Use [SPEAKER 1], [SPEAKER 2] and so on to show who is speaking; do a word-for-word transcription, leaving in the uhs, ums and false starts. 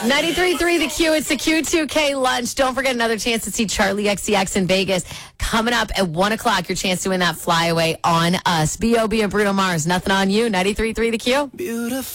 [SPEAKER 1] ninety-three point three The Q. It's the Q two K lunch. Don't forget another chance to see Charlie X C X in Vegas. Coming up at one o'clock, your chance to win that flyaway on us. B O B and Bruno Mars. Nothing on you. ninety-three point three The Q.
[SPEAKER 2] Beautiful.